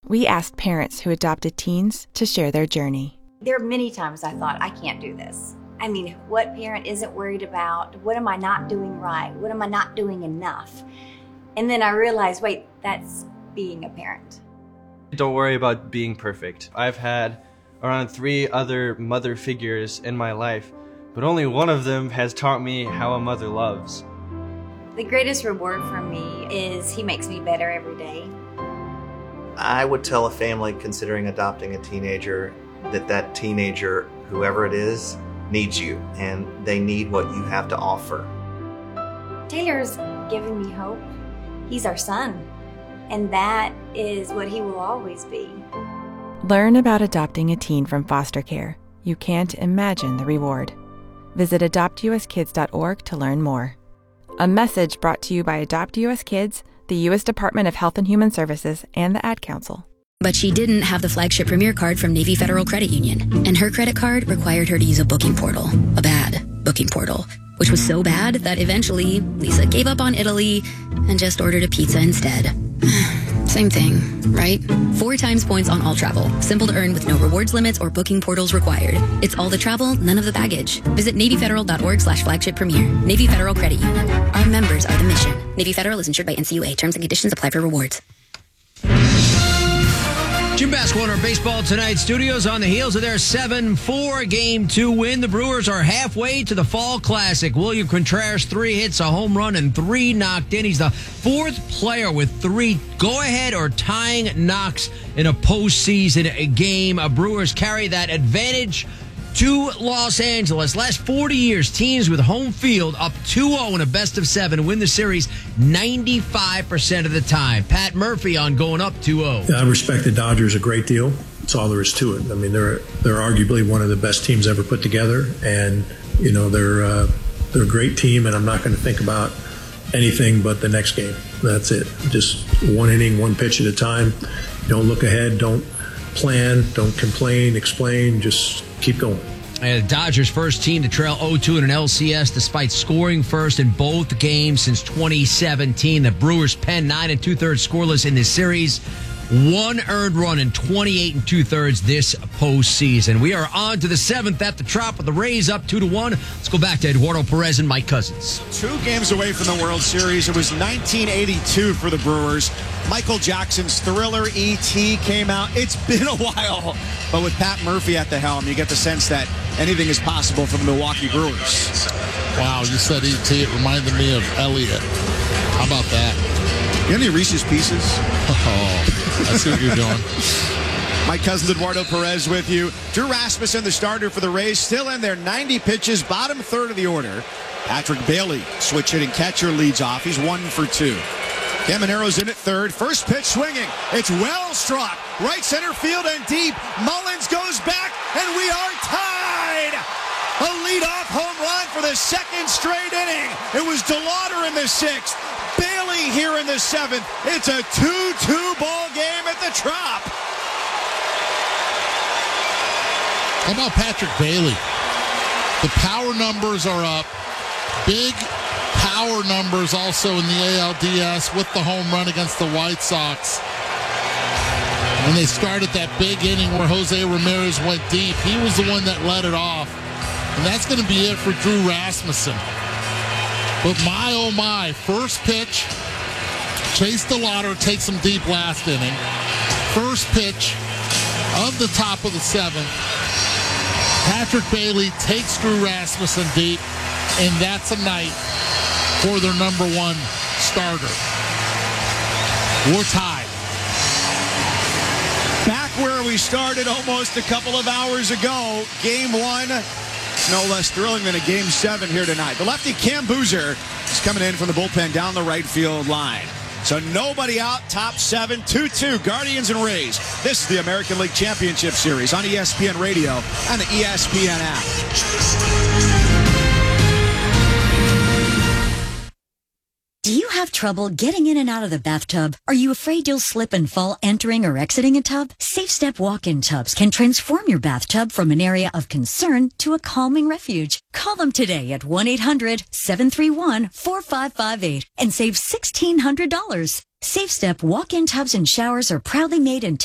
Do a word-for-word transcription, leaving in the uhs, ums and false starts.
We asked parents who adopted teens to share their journey. There are many times I thought, I can't do this. I mean, what parent isn't worried about, what am I not doing right? What am I not doing enough? And then I realized, wait, that's being a parent. Don't worry about being perfect. I've had around three other mother figures in my life, but only one of them has taught me how a mother loves. The greatest reward for me is he makes me better every day. I would tell a family considering adopting a teenager that that teenager, whoever it is, needs you, and they need what you have to offer. Taylor's given me hope. He's our son, and that is what he will always be. Learn about adopting a teen from foster care. You can't imagine the reward. Visit adopt u s kids dot org to learn more. A message brought to you by Adopt U S Kids, the U S Department of Health and Human Services, and the Ad Council. But she didn't have the flagship Premier card from Navy Federal Credit Union, and her credit card required her to use a booking portal, a bad booking portal, which was so bad that eventually Lisa gave up on Italy and just ordered a pizza instead. Same thing, right? Four times points on all travel. Simple to earn with no rewards limits or booking portals required. It's all the travel, none of the baggage. Visit Navy Federal dot org slash flagship premier. Navy Federal Credit Union. Our members are the mission. Navy Federal is insured by N C U A. Terms and conditions apply for rewards. Jim Basketball in our Baseball Tonight studios on the heels of their seven four Game two win. The Brewers are halfway to the Fall Classic. William Contreras, three hits, a home run, and three knocked in. He's the fourth player with three go-ahead or tying knocks in a postseason game. A Brewers carry that advantage to Los Angeles. Last forty years, teams with home field up two oh in a best of seven win the series ninety-five percent of the time. Pat Murphy on going up two oh. I respect the Dodgers a great deal. That's all there is to it. I mean, they're they're arguably one of the best teams ever put together, and you know they're uh, they're a great team. And I'm not going to think about anything but the next game. That's it. Just one inning, one pitch at a time. Don't look ahead. Don't plan. Don't complain. Explain. Just keep going. And the Dodgers' first team to trail oh two in an L C S despite scoring first in both games since twenty seventeen. The Brewers penned nine and two-thirds scoreless in this series. One earned run in twenty-eight and two-thirds this postseason. We are on to the seventh at the Trop with the Rays up two to one. Let's go back to Eduardo Perez and Mike Cousins. Two games away from the World Series. It was nineteen eighty-two for the Brewers. Michael Jackson's Thriller E T came out. It's been a while. But with Pat Murphy at the helm, you get the sense that anything is possible for the Milwaukee Brewers. Wow, you said E T. It reminded me of Elliot. How about that? You got any Reese's Pieces? Oh, I see what you're doing. Mike Cousins, Eduardo Perez with you. Drew Rasmussen, the starter for the Rays, still in there. ninety pitches, bottom third of the order. Patrick Bailey, switch hitting catcher, leads off. He's one for two. Caminero's in at third. First pitch swinging. It's well struck. Right center field and deep. Mullins goes back, and we are tied. A leadoff home run for the second straight inning. It was DeLauder in the sixth. Bailey here in the seventh. It's a two two ball game at the Trop. How about Patrick Bailey? The power numbers are up. Big power numbers also in the A L D S with the home run against the White Sox. When they started that big inning where Jose Ramirez went deep, he was the one that led it off. And that's going to be it for Drew Rasmussen. But my, oh my, first pitch, Chase DeLauder takes him deep last inning. First pitch of the top of the seventh. Patrick Bailey takes Drew Rasmussen deep, and that's a night for their number one starter. We're tied. Back where we started almost a couple of hours ago. Game one, no less thrilling than a game seven here tonight. The lefty Cam Boozer is coming in from the bullpen down the right field line. So nobody out, top seven, two two, Guardians and Rays. This is the American League Championship Series on E S P N Radio and the E S P N app. Do you have trouble getting in and out of the bathtub? Are you afraid you'll slip and fall entering or exiting a tub? Safe Step walk-in tubs can transform your bathtub from an area of concern to a calming refuge. Call them today at one eight hundred seven three one four five five eight and save sixteen hundred dollars. Safe Step walk-in tubs and showers are proudly made in